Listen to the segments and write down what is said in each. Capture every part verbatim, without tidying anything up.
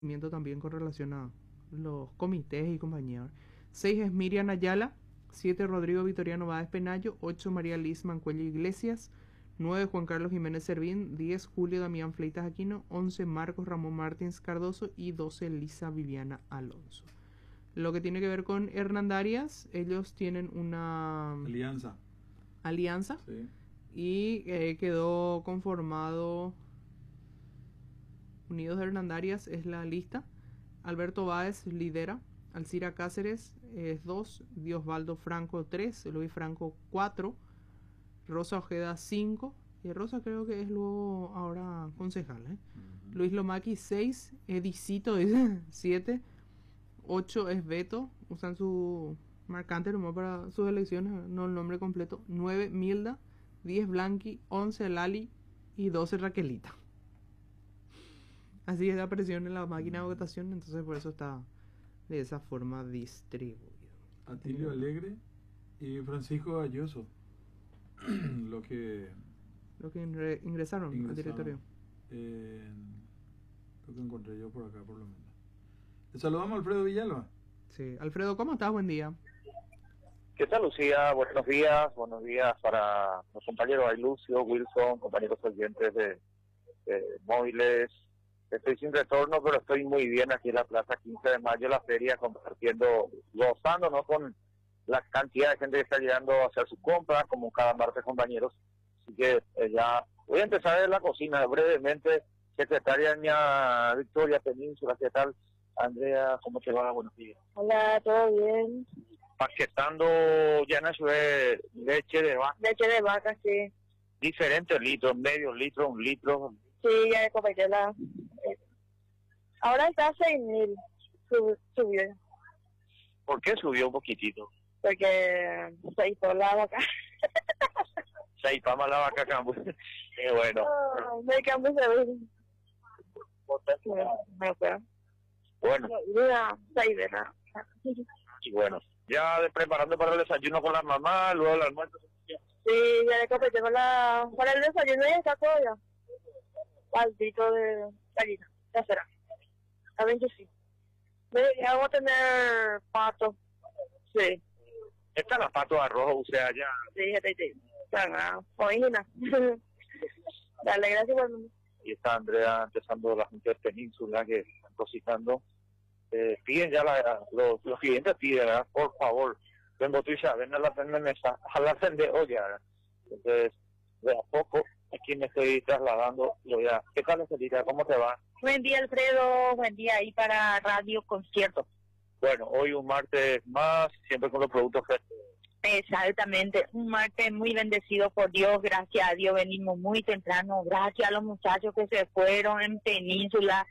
también con relación a los comités y compañía. seis es Miriam Ayala, siete Rodrigo Vitoriano Báez Penayo, ocho María Liz Mancuello Iglesias, nueve Juan Carlos Jiménez Servín, diez Julio Damián Fleitas Aquino, once Marcos Ramón Martins Cardoso y doce Lisa Viviana Alonso. Lo que tiene que ver con Hernandarias, ellos tienen una alianza, alianza sí. y eh, quedó conformado. Unidos de Hernandarias es la lista. Alberto Báez lidera. Alcira Cáceres es dos. Diosvaldo Franco tres. Luis Franco cuatro. Rosa Ojeda cinco. Y Rosa creo que es luego ahora concejal. ¿eh? Uh-huh. Luis Lomaki seis. Edicito siete. ocho es Beto. Usan su marcante nomás para sus elecciones, no el nombre completo. nueve Milda. diez Blanqui. once Lali. Y doce Raquelita. Así es la presión en la máquina de votación, entonces por eso está de esa forma distribuido. Atilio Alegre y Francisco Galloso, lo que lo que ingresaron, ingresaron al directorio. Eh, lo que encontré yo por acá, por lo menos. Le saludamos a Alfredo Villalba. Sí, Alfredo, ¿cómo estás? Buen día. ¿Qué tal, Lucía? Buenos días, buenos días para los compañeros Lucio, Wilson, compañeros oyentes de, de móviles. Estoy sin retorno, pero estoy muy bien aquí en la Plaza quince de mayo, la feria, compartiendo, gozándonos con la cantidad de gente que está llegando a hacer sus compras, como cada martes, compañeros. Así que eh, ya voy a empezar en la cocina brevemente. Secretaria doña Victoria Península, ¿qué tal? Andrea, ¿cómo te va? Buenos días. Hola, ¿todo bien? Paquetando ya no sube leche de vaca. Leche de vaca, sí. Diferentes litros, medio litro, un litro. Sí, ya compré la... Ahora está a seis mil, sub, subió. ¿Por qué subió un poquitito? Porque se hizo la vaca. Se hizo más la vaca, Campo. Qué bueno. No, no hay cambio de ver. Me fue. Bueno. Mira, seis de nada. Y bueno, ya de preparando para el desayuno con la mamá, luego el almuerzo. Sí, ya le compré con la... Para el desayuno ya está todo ya. Maldito de gallina, ya será. A veinticinco. Ya vamos a tener pato. Sí. Están los patos de arroz, o sea, ya. Sí, ya te digo. Están a oína. Dale, gracias por mí. Y está Andrea empezando la gente de Península que están cocinando. Eh, piden ya la, los, los clientes piden, ¿verdad? Por favor, ven Botricia, ven a la de mesa, a la de olla. Entonces, de a poco, aquí me estoy trasladando. Ya. ¿Qué tal, Celita? ¿Cómo te va? Buen día, Alfredo. Buen día ahí para Radio Concierto. Bueno, hoy un martes más, siempre con los productos frescos. Exactamente, un martes muy bendecido por Dios, gracias a Dios venimos muy temprano, gracias a los muchachos que se fueron en Península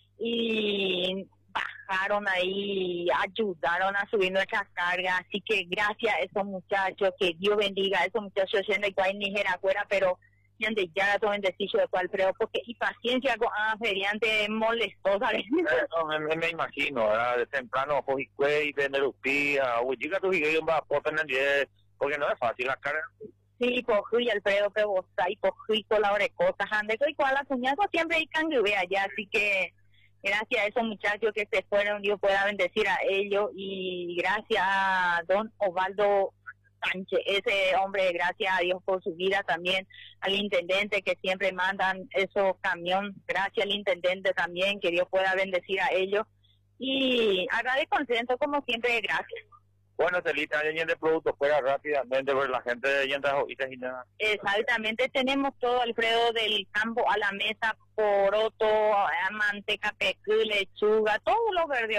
y bajaron ahí, ayudaron a subir nuestra carga, así que gracias a esos muchachos, que Dios bendiga a esos muchachos, siendo igual ni fuera, pero gente ya todo bendecido de cual, pero porque y paciencia con ah, feriante molestó, ¿sabes? No, me, me imagino, ¿verdad? De temprano, pues, y de Nerupía, o llega tu hijo y va a poner diez, porque no es fácil la cara. Sí, pues, y Alfredo, pero vos ahí, pues, con la orecota, ande, y con la señal, allá, hay cangre allá, así que gracias a esos muchachos que se fueron, Dios pueda bendecir a ellos, y gracias a don Osvaldo Sánchez, ese hombre, gracias a Dios por su vida, también al intendente que siempre mandan esos camiones, gracias al intendente también, que Dios pueda bendecir a ellos, y agradezco contento como siempre, gracias. Bueno, Celita, hay de productos fuera rápidamente, ver la gente de Yentas Ojitas y nada. Exactamente, tenemos todo, Alfredo, del campo a la mesa, poroto, manteca, pecu, lechuga, todo lo verde,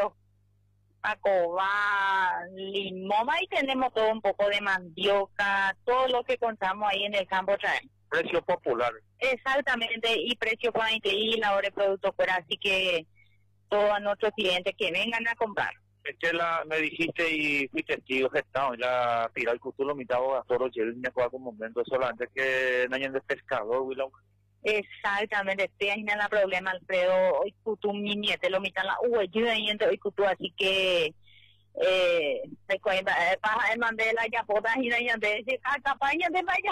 acoba, limón, ahí tenemos todo, un poco de mandioca, todo lo que encontramos ahí en el campo traen. Precio popular. Exactamente, y precio cuarenta y la hora de producto fuera, así que todos nuestros clientes que vengan a comprar. Es que la, me dijiste y fui testigo que estaba en la Pira y Cútulo, mitad de Toro, y me acuerdo un momento, solamente que no hay de pescador, Willow. Exactamente, este es el problema, Alfredo. Hoy Cutú, mi nieta, lo mitad la U, yo hoy Cutú, así que eh te cuenta eh, para el Mandela ya potas y no ya de campaña de vaya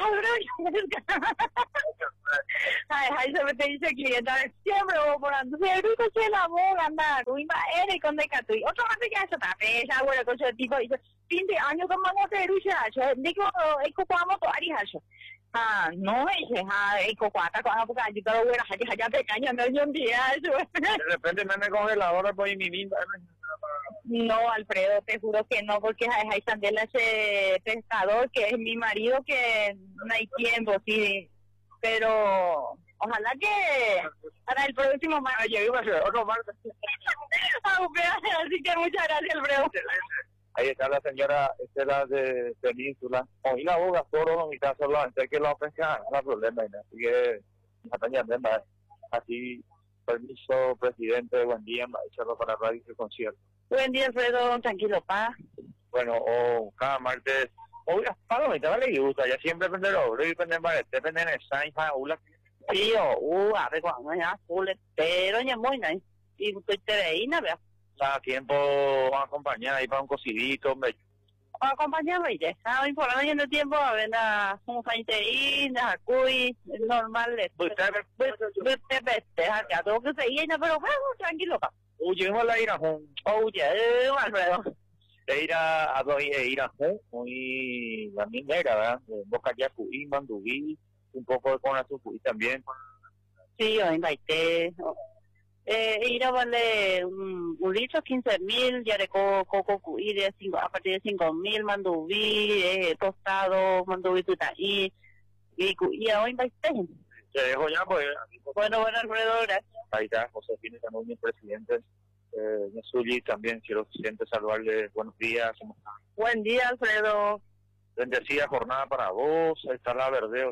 ay ay se me te dice cliente siempre vos por ando siempre que la boga anda muy va eres con de catui otro más que eso está pesa bueno con ese tipo dice fin de año como no te rucha yo digo eco cuamo to ari hacho ah no dice ah eco cuata cuata porque yo todo era allá allá pequeña no yo un día eso De repente me me congeladora pues mi misma. No, Alfredo, te juro que no, porque hay Sandela ese pescador que es mi marido que no hay tiempo, sí, pero ojalá que para el próximo martes. Yo iba a ser otro martes. Así que muchas gracias, Alfredo. Ahí está la señora Estela de Península. Hoy la boga, toro, mi caso, solamente que lo pescan, no hay problema. Así que, así, permiso, presidente, buen día, echarlo para radio y concierto. Buen día, Alfredo, tranquilo, pa. Bueno, o cada martes, o las palomitas, le gusta, ya siempre venderlo, y venden para depende en el sign, ula. Sí, o, uh, a ver, cuando ya, full, pero ya muy nice. Y usted te veí, ¿no? Cada tiempo acompañar ahí para un cocidito, hombre. Acompañarme, ya estaba informando en el tiempo, a ver, un fainteín, a cuy, normal, Usted, usted festeja, ya tengo que seguir, pero bueno, tranquilo, pa. Oye, no la irá junto. Oye, Alfredo. De ir a, a dos de ir a junto, muy la minera, ¿verdad? Boca ya Cuí, Mandubí, un poco de con Azucuí también. Sí, yo invité. Eh, ir a vale un, un litro quince mil, ya de coco, coco y de cinco, a partir de cinco mil, mandubí, eh, tostado, mandubí tutaí, y y hoy invité. Te dejo ya, pues. Bueno, bueno, Alfredo, gracias. Ahí está, Josefina, también mi presidente. Eh, Nesuli también, quiero siempre saludarle, buenos días. Buen día, Alfredo. Bendecida jornada para vos, ahí está la verdeo.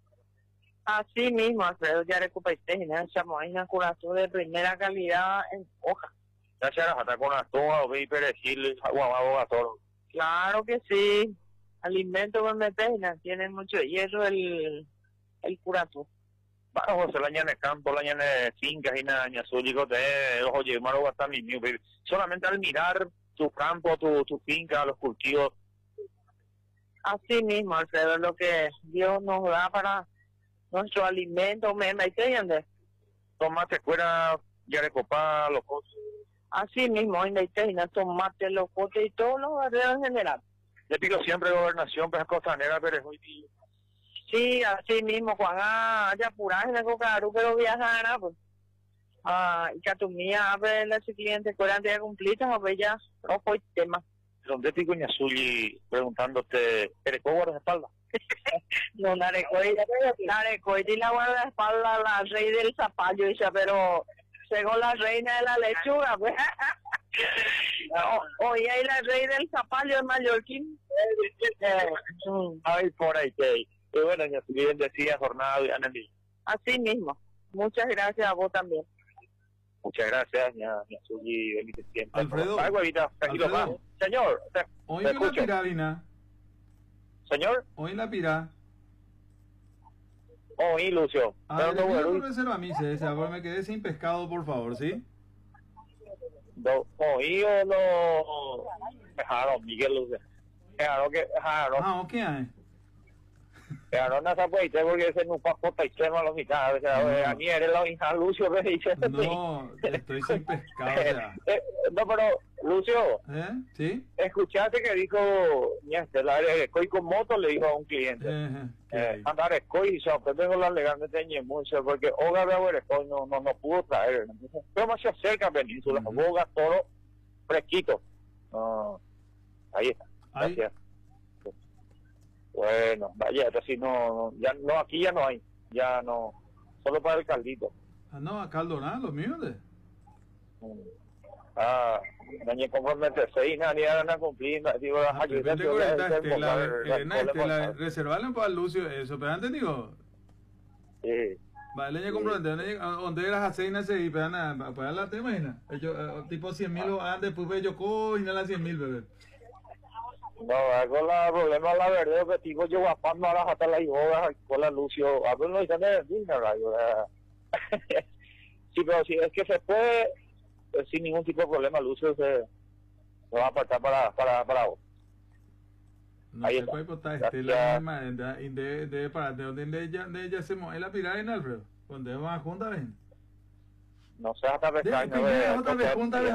Así mismo, Alfredo, ya recuperé una chamoina curazo de primera calidad en hoja. Ya se hará con las tomas, ve y perejil, aguamado, todo. Claro que sí. Alimento con metena, tiene mucho hierro el, el curazo. Bueno, José, la ñane campo, la ñane fincas y la ñane azul, digo, te, oye, malo va a estar mi mío, solamente al mirar tu campo, tu, tu finca, los cultivos. Así mismo, Alfredo, es lo que Dios nos da para nuestro alimento, ¿me entiendes? Tomate, fuera, ya de copa, los cosas. Así mismo, en la Itena, tomate, locote y todos los barrios en general. Le pido siempre gobernación, pues costanera, pero es muy bien. Sí, así mismo, Juan, haya puraje en el cocaru, pero viajará, pues. Ah, y que tu mía, a ver, los clientes, cuarenta días cumplidos, a ver, ya, ojo el tema. Donde te coña Zuli preguntándote, ¿eres cobo de espalda? No, Narecoy, Narecoy, y la guardaespaldas, la rey del zapallo, dice, pero según la reina de la lechuga, pues. O, oye, ahí la rey del zapallo, el mallorquín. Ay, por ahí, que. Y bueno, ya bien decía jornada de Anelí. Así mismo. Muchas gracias a vos también. Muchas gracias, ña, ña Zuli, Benítez siempre. Alfredo. Ay, huevita, tranquilo, Alfredo. más. Señor, te, Hoy te en la escucho. pirávina. Señor, Hoy en la pirá. oí, Lucio. A Pero ver, no, le pido bueno, por reserva a mí, César, porque me quedé sin pescado, por favor, ¿sí? no, oí o no. Dejaron, Miguel Lucio. Dejaron que, dejaron. Ah, ok, ay. Pero no se puede porque ese no pasa por extremo a los mitad. O sea, No. a mí eres la hija Lucio que dice. No, estoy sin pescado, o sea. Eh, no, pero, Lucio, ¿Eh? ¿Sí? escuchaste que dijo, ña, Estela, estoy con moto, le dijo a un cliente. Eh, eh, ¿qué Eh, hay? andar escoy y se aprende con la legalmente en mucho porque Oga de Agua escoy no, no, no pudo traer. Entonces, pero más se acerca a Península, Ujú. Boga, toro, fresquito. No, ahí está. Ahí. Gracias. Bueno, vaya, así no, ya no, aquí ya no hay, ya no, solo para el caldito. Ah, no, acá al Dorado, los míos, de. Mm. Ah, nadie compromete seis, nadie van a cumplir, digo, las Ah, pero ayudas. vente con esta ya- ya- Estela, ya- ya- Elena, ya- Estela, ya- reservarle para Lucio eso, pero antes digo, Sí. vale, leña compromete, donde las aceinas y pedan a pagar la te imaginas, ellos, eh, tipo cien mil o antes, pues ve yo cojo y no las cien mil, bebé. No, algo la problema la verdad que tipo yo guapando ahora hasta la yoga con la Lucio, a ver no dicen de Disney, ¿verdad? Sí, pero si es que se puede, pues, sin ningún tipo de problema, Lucio se, lo va a apartar para, para, para vos. No Ahí sé está. cuál está Gracias. este la misma de de de para de donde de ella de ella se mo la pirada en Alfredo donde van juntas ven No seas hasta de pestaña, primera otra vez juntas